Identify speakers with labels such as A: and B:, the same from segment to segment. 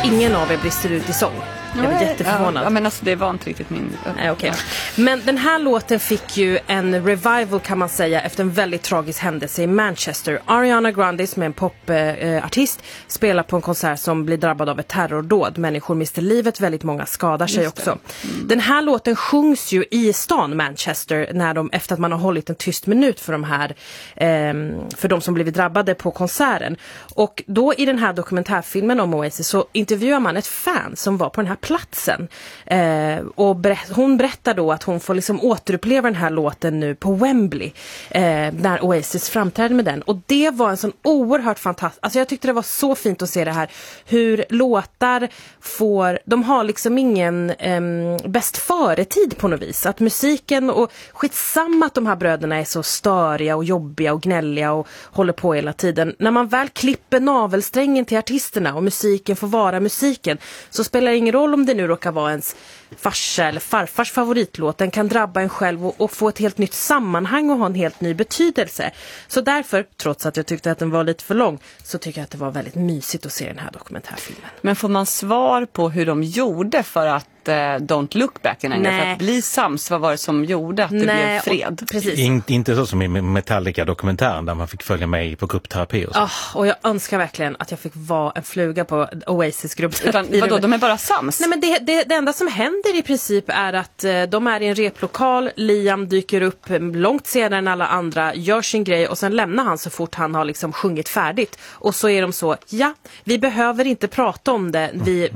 A: ingen av er brister ut i sång. Jag är jätteförvånad.
B: Ja, men alltså det var inte riktigt min...
A: Nej, okay. Men den här låten fick ju en revival kan man säga efter en väldigt tragisk händelse i Manchester. Ariana Grande som är en popartist spelar på en konsert som blir drabbad av ett terrordåd. Människor mister livet, väldigt många skadar sig också. Den här låten sjungs ju i stan Manchester när efter att man har hållit en tyst minut för de här för de som blivit drabbade på konserten. Och då i den här dokumentärfilmen om Oasis så intervjuar man ett fan som var på den här platsen. Och hon berättar då att hon får liksom återuppleva den här låten nu på Wembley när Oasis framträdde med den. Och det var en sån oerhört fantastisk... Alltså jag tyckte det var så fint att se det här. Hur låtar får... De har liksom ingen bäst före-tid på något vis. Att musiken och skitsamma att de här bröderna är så störiga och jobbiga och gnälliga och håller på hela tiden. När man väl klipper navelsträngen till artisterna och musiken får vara musiken så spelar det ingen roll om det nu råkar vara ens farsa eller farfars favoritlåt. Den kan drabba en själv och få ett helt nytt sammanhang och ha en helt ny betydelse. Så därför, trots att jag tyckte att den var lite för lång, så tycker jag att det var väldigt mysigt att se den här dokumentärfilmen.
B: Men får man svar på hur de gjorde för att Don't Look Back in Anger, för att bli sams? Vad var det som gjorde att det blev fred?
C: Inte så som i Metallica-dokumentären där man fick följa med på gruppterapi och så.
A: Och jag önskar verkligen att jag fick vara en fluga på Oasis-gruppen.
B: Vadå, de är bara sams?
A: Nej, men det enda som händer i princip är att de är i en replokal, Liam dyker upp långt senare än alla andra, gör sin grej och sen lämnar han så fort han har liksom sjungit färdigt. Och så är de så, vi behöver inte prata om det, vi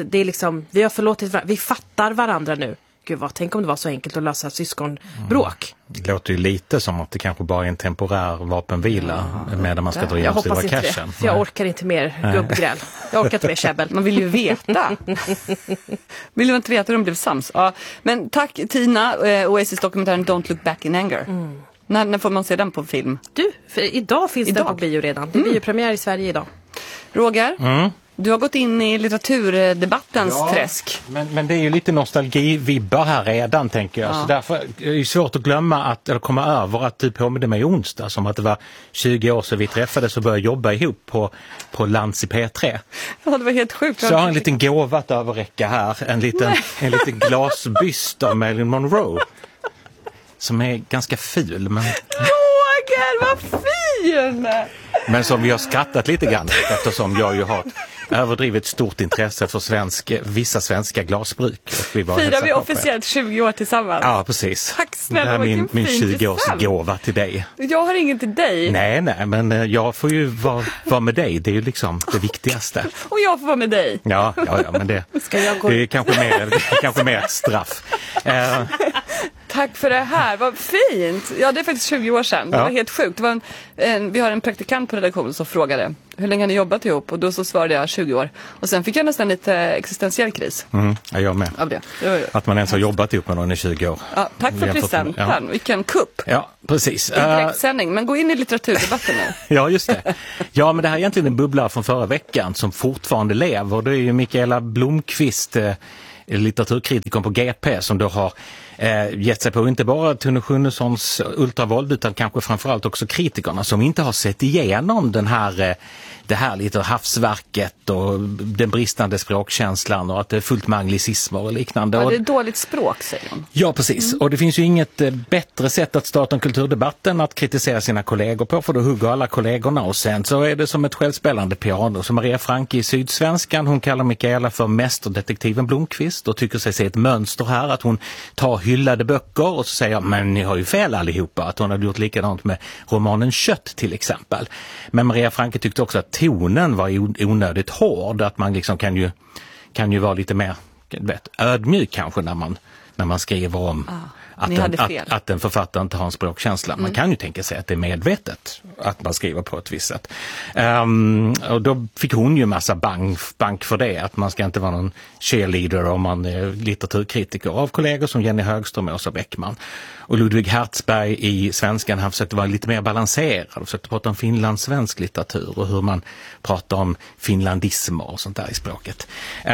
A: har förlåtit varandra, vi fattar varandra nu. Gud tänk om det var så enkelt att lösa syskonbråk.
C: Det låter ju lite som att det kanske bara är en temporär vapenvila medan man ska dra igen stora cashen.
A: För jag orkar inte mer gubbgräl. Jag orkar inte mer käbbel.
B: Man vill ju veta. Vill du inte veta hur de blev sams? Ja. Men tack Tina, Oasis-dokumentären Don't Look Back in Anger. När får man se den på film?
A: För idag finns den på bio redan. Det blir ju premiär i Sverige idag.
B: Roger? Du har gått in i litteraturdebattens träsk.
C: Men det är ju lite nostalgivibbar här redan, tänker jag. Ja. Så därför är det svårt att glömma eller komma över att du påminner mig onsdag som att det var 20 år sedan vi träffades och började jobba ihop på Lans i P3.
B: Ja, det var helt sjukt.
C: Så jag har en liten gåva att överräcka här. En liten glasbyst av Marilyn Monroe. Som är ganska ful, men...
B: Roger, vad fin!
C: Men som vi har skrattat lite grann eftersom jag ju har överdrivet stort intresse för vissa svenska glasbruk.
B: Firar vi officiellt 20 år tillsammans?
C: Ja, precis.
B: Tack snälla,
C: det är min 20-årsgåva till dig.
B: Jag har ingen till dig.
C: Nej, men jag får ju vara med dig. Det är ju liksom det viktigaste.
B: Och jag får vara med dig.
C: Ja, men det är kanske mer ett straff.
B: Tack för det här, vad fint. Ja, det är faktiskt 20 år sedan. Det var helt sjukt. Det var vi har en praktikant på redaktionen som frågade hur länge har ni jobbat ihop? Och då så svarade jag 20 år. Och sen fick jag nästan lite existentiell kris.
C: Jag med.
B: Av det.
C: Att man ens har jobbat ihop med någon i 20 år.
B: Ja, tack för presenten. Vilken kupp.
C: Ja, precis.
B: Direktsändning, men gå in i litteraturdebatten nu.
C: Ja, just det. Ja, men det här är egentligen en bubbla från förra veckan som fortfarande lever. Det är ju Mikaela Blomqvist, litteraturkritiker på GP, som då har gett sig på inte bara Tone Schunnessons ultravåld utan kanske framförallt också kritikerna som inte har sett igenom det här lite havsverket och den bristande språkkänslan och att det är fullt med anglicismer och liknande.
B: Ja, det är dåligt språk, säger de.
C: Ja, precis. Och det finns ju inget bättre sätt att starta en kulturdebatt än att kritisera sina kollegor på, för då hugger alla kollegorna och sen så är det som ett självspelande piano. Så Maria Franke i Sydsvenskan, hon kallar Mikaela för mästerdetektiven Blomqvist och tycker sig se ett mönster här, att hon tar hyllade böcker och så säger men ni har ju fel allihopa, att hon hade gjort likadant med romanen Kött till exempel. Men Maria Franke tyckte också att tonen var onödigt hård, att man liksom kan ju vara lite mer ödmjuk kanske när man skriver om att en författare inte har en språkkänsla. Man kan ju tänka sig att det är medvetet att man skriver på ett visst sätt. Och då fick hon ju massa bank för det, att man ska inte vara någon cheerleader om man är litteraturkritiker, av kollegor som Jenny Högström och Åsa Bäckman. Och Ludvig Hertzberg i Svenskan, han försökte vara lite mer balanserad och försökte prata om finlandssvensk litteratur och hur man pratar om finlandismer och sånt där i språket.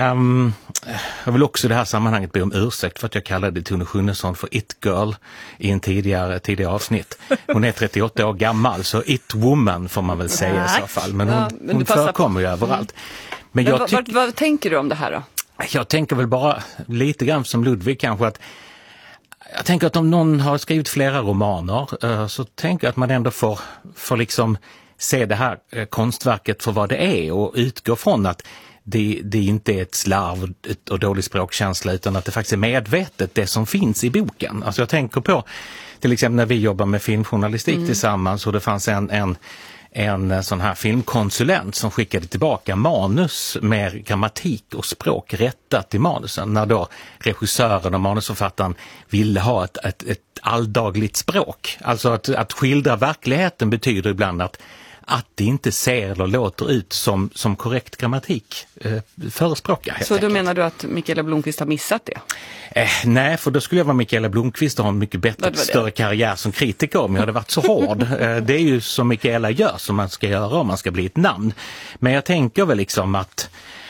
C: Jag vill också i det här sammanhanget be om ursäkt för att jag kallade Tone Schunnesson för It Girl i en tidigare avsnitt. Hon är 38 år gammal, så It Woman får man väl säga i så fall. Men hon förekommer ju överallt. Men
B: vad tänker du om det här då?
C: Jag tänker väl bara lite grann som Ludvig kanske att jag tänker att om någon har skrivit flera romaner så tänker jag att man ändå får liksom se det här konstverket för vad det är och utgå från att det inte är ett slarv och dålig språkkänsla utan att det faktiskt är medvetet det som finns i boken. Alltså jag tänker på till exempel när vi jobbar med filmjournalistik tillsammans och det fanns en sån här filmkonsulent som skickade tillbaka manus med grammatik och språk rättat i manusen när då regissören och manusförfattaren ville ha ett alldagligt språk. Alltså att skildra verkligheten betyder ibland att det inte ser eller låter ut som korrekt grammatik förespråkar.
B: Så då menar du att Mikaela Blomqvist har missat det?
C: Nej, för då skulle jag vara Mikaela Blomqvist och ha en mycket bättre, större karriär som kritiker om jag hade varit så hård. Det är ju som Mikaela gör, som man ska göra om man ska bli ett namn. Men jag tänker väl liksom att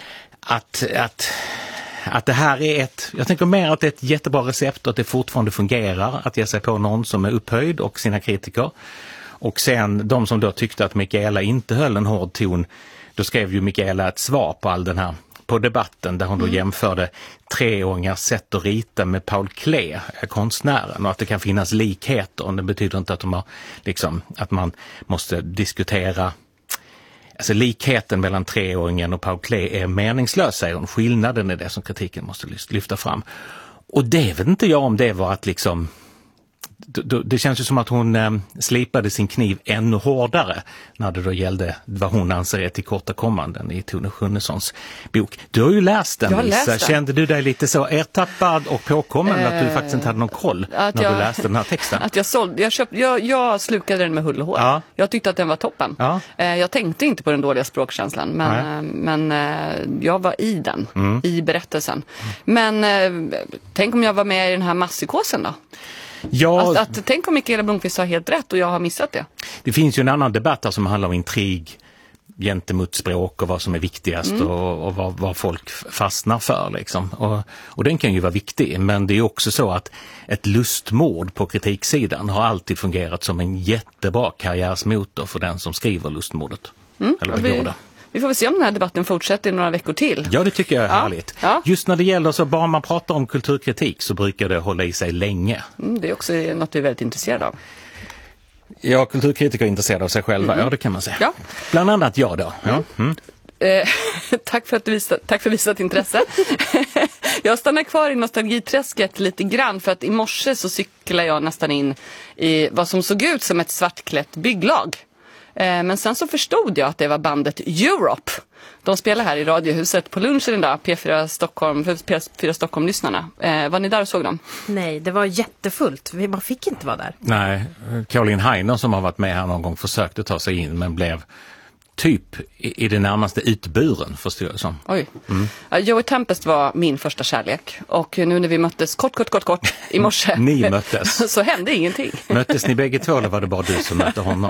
C: det här är jag tänker mer att det är ett jättebra recept och att det fortfarande fungerar att ge sig på någon som är upphöjd och sina kritiker. Och sen de som då tyckte att Mikaela inte höll en hård ton, då skrev ju Mikaela ett svar på all den här, på debatten där hon då jämförde 3-åringars sätt att rita med Paul Klee, konstnären, och att det kan finnas likheter. Och det betyder inte att de har liksom, att man måste diskutera, alltså likheten mellan 3-åringen och Paul Klee är meningslös, säger hon. Skillnaden är det som kritiken måste lyfta fram. Och det vet inte jag om det var att liksom, det känns ju som att hon slipade sin kniv ännu hårdare när det då gällde vad hon anser är tillkortakommanden i Tone Schunnessons bok. Du har ju läst den, Lisa. Kände du dig lite så ertappad och påkommen att du faktiskt inte hade någon koll när du läste den här texten?
B: Att jag slukade den med hull och hår. Ja. Jag tyckte att den var toppen. Ja. Jag tänkte inte på den dåliga språkkänslan, men jag var i den, i berättelsen. Men tänk om jag var med i den här masspsykosen då? Ja, tänk om Mikaela Blomqvist har helt rätt och jag har missat det.
C: Det finns ju en annan debatt här som handlar om intrig gentemot språk och vad som är viktigast och vad folk fastnar för liksom. Och den kan ju vara viktig, men det är också så att ett lustmord på kritiksidan har alltid fungerat som en jättebra karriärsmotor för den som skriver lustmordet. Eller begår det.
B: Vi får väl se om den här debatten fortsätter i några veckor till.
C: Ja, det tycker jag är härligt. Ja. Just när det gäller så bara man pratar om kulturkritik så brukar det hålla i sig länge.
B: Det är också något du är väldigt intresserad av.
C: Ja, kulturkritiker är intresserade av sig själva, ja det kan man säga. Ja. Bland annat jag då. Ja.
B: Tack för visat intresse. Jag stannar kvar i nostalgiträsket lite grann för att i morse så cyklar jag nästan in i vad som såg ut som ett svartklätt bygglag. Men sen så förstod jag att det var bandet Europe. De spelar här i Radiohuset på lunchen idag, P4 Stockholm-lyssnarna. Var ni där och såg dem?
A: Nej, det var jättefullt. Man fick inte vara där.
C: Nej, Caroline Heiner som har varit med här någon gång försökte ta sig in men blev typ i det närmaste utburen, förstår jag som.
B: Oj. Joey Tempest var min första kärlek. Och nu när vi möttes kort i morse.
C: Ni möttes.
B: Så hände ingenting.
C: Möttes ni bägge två eller var det bara du som mötte honom?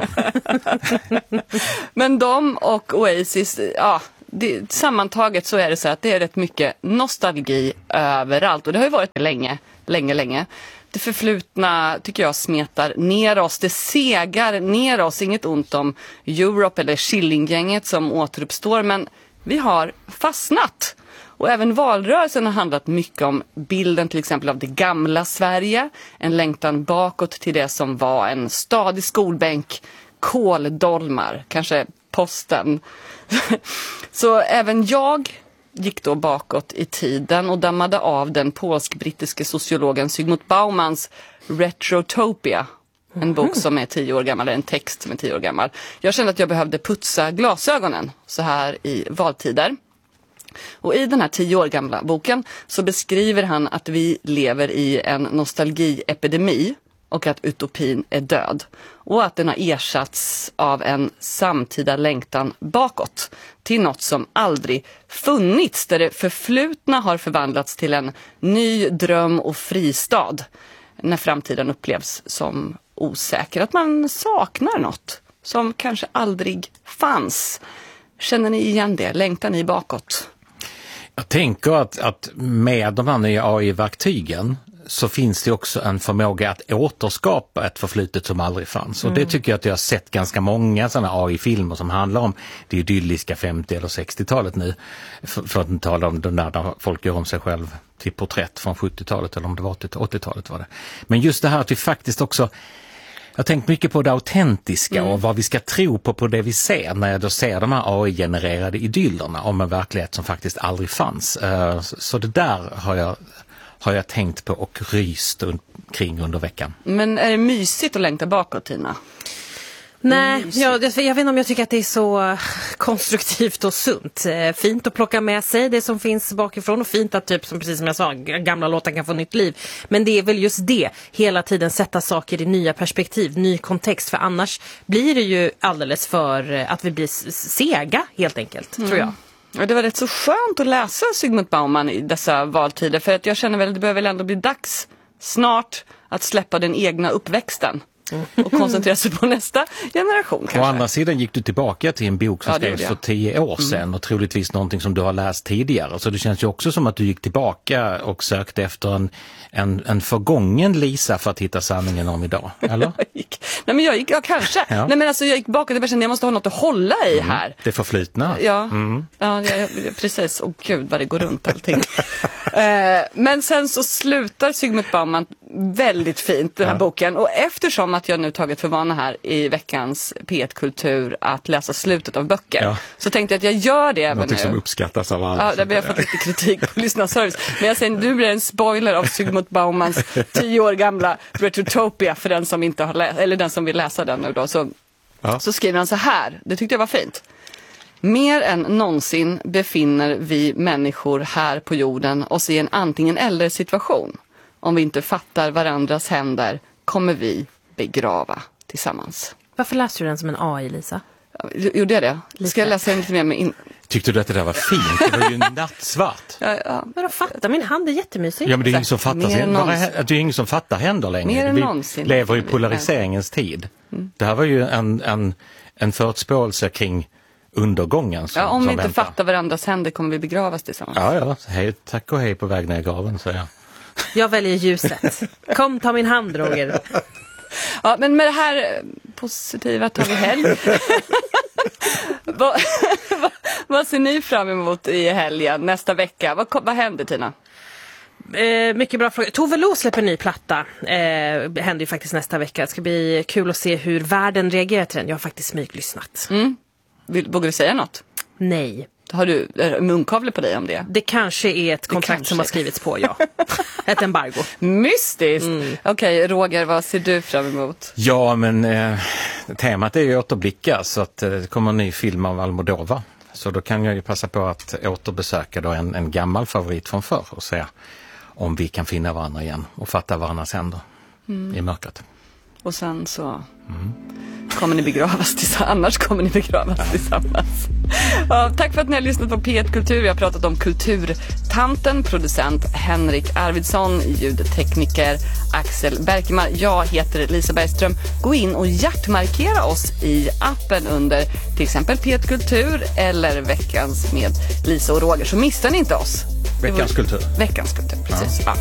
C: Men
B: de och Oasis, sammantaget så är det så att det är rätt mycket nostalgi överallt. Och det har ju varit länge. Det förflutna tycker jag smetar ner oss. Det segar ner oss. Inget ont om Europe eller Killinggänget som återuppstår. Men vi har fastnat. Och även valrörelsen har handlat mycket om bilden till exempel av det gamla Sverige. En längtan bakåt till det som var en stadig skolbänk. Kåldolmar. Kanske posten. Så även jag gick då bakåt i tiden och dammade av den polsk-brittiske sociologen Zygmunt Baumans Retrotopia. En bok som är 10 år gammal, en text som är 10 år gammal. Jag kände att jag behövde putsa glasögonen så här i valtider. Och i den här 10 år gamla boken så beskriver han att vi lever i en nostalgiepidemi och att utopin är död. Och att den har ersatts av en samtida längtan bakåt till något som aldrig funnits. Där det förflutna har förvandlats till en ny dröm och fristad. När framtiden upplevs som osäker. Att man saknar något som kanske aldrig fanns. Känner ni igen det? Längtar ni bakåt?
C: Jag tänker att med de här nya AI-verktygen så finns det också en förmåga att återskapa ett förflutet som aldrig fanns. Och det tycker jag att jag har sett ganska många sådana AI-filmer som handlar om det idylliska 50- eller 60-talet nu. För att inte tala om den där folk gör om sig själv till porträtt från 70-talet eller om det var 80-talet var det. Men just det här att vi faktiskt också, jag har tänkt mycket på det autentiska och vad vi ska tro på det vi ser när jag då ser de här AI-genererade idyllerna om en verklighet som faktiskt aldrig fanns. Så det där har jag tänkt på och ryst kring under veckan.
B: Men är det mysigt att längta bakåt, Tina?
A: Nej, jag vet inte om jag tycker att det är så konstruktivt och sunt. Fint att plocka med sig det som finns bakifrån och fint att typ, som precis som jag sa, gamla låtar kan få nytt liv. Men det är väl just det, hela tiden sätta saker i nya perspektiv, ny kontext. För annars blir det ju alldeles för att vi blir sega helt enkelt, tror jag.
B: Ja, det var rätt så skönt att läsa Zygmunt Bauman i dessa valtider. För att jag känner väl att det behöver väl ändå bli dags snart att släppa den egna uppväxten. Och koncentrera sig på nästa generation kanske.
C: Å andra sidan gick du tillbaka till en bok som skrevs för 10 år sedan och troligtvis någonting som du har läst tidigare. Så det känns ju också som att du gick tillbaka och sökte efter en förgången Lisa för att hitta sanningen om idag, eller?
B: Jag gick kanske. Ja. Nej, men alltså jag gick bakåt, jag kände jag måste ha något att hålla i här.
C: Det förflutna.
B: Ja, precis. Och gud vad det går runt allting. Men sen så slutar Zygmunt Bauman väldigt fint den här boken. Och eftersom att jag nu tagit för vana här i veckans P1-kultur att läsa slutet av böcker, så tänkte jag att jag gör det även
C: någonting
B: nu.
C: Som uppskattas av alla.
B: Ja, där har jag fått lite kritik på lyssnarservice. Men jag säger, nu blir det en spoiler av Zygmunt Baumans 10 år gamla Retrotopia för den som inte har eller den som vill läsa den nu då. Så skriver han så här, det tyckte jag var fint. Mer än någonsin befinner vi människor här på jorden oss i en antingen eller situation. Om vi inte fattar varandras händer kommer vi begrava tillsammans.
A: Varför läste du den som en AI, Lisa?
B: Gjorde jag det? Ska jag läsa den lite mer med
C: Tyckte du att det där var fint? Det var ju nattsvart.
B: Men
A: de fattar min hand, är jättemysigt.
C: Ja, men det är ingen som fattar, det är ingen som fattar händer längre. Vi lever i polariseringens tid. Det här var ju en förutspåelse kring undergången.
B: Om vi inte fattar varandras händer kommer vi begravas tillsammans.
C: Ja. Hej, tack och hej på väg ner i graven, säger jag.
A: Jag väljer ljuset. Kom, ta min hand, Roger.
B: Ja, men med det här positiva tar vi helg. Vad ser ni fram emot i helgen nästa vecka? Vad händer, Tina?
A: Mycket bra fråga. Tove Lo släpper en ny platta. Händer ju faktiskt nästa vecka. Det ska bli kul att se hur världen reagerar till den. Jag har faktiskt smyglyssnat.
B: Vågar du säga något?
A: Nej.
B: Har du munkavle på dig om det?
A: Det kanske är ett kontrakt som har skrivits på, ja. Ett embargo.
B: Mystiskt! Okej, Roger, vad ser du fram emot?
C: Ja, men temat är ju återblicka, så att det kommer en ny film av Almodovar. Så då kan jag ju passa på att återbesöka då en gammal favorit från förr och se om vi kan finna varandra igen och fatta varandras händer i mörkret.
B: Och sen så kommer ni begravas tillsammans. Annars kommer ni begravas tillsammans. Ja, tack för att ni har lyssnat på P1 Kultur. Vi har pratat om kulturtanten, producent Henrik Arvidsson, ljudtekniker Axel Berkemar. Jag heter Lisa Bergström. Gå in och hjärtmarkera oss i appen under till exempel P1 Kultur eller Veckans med Lisa och Roger. Så missar ni inte oss.
C: Veckans kultur.
B: Veckans kultur, precis. Ja.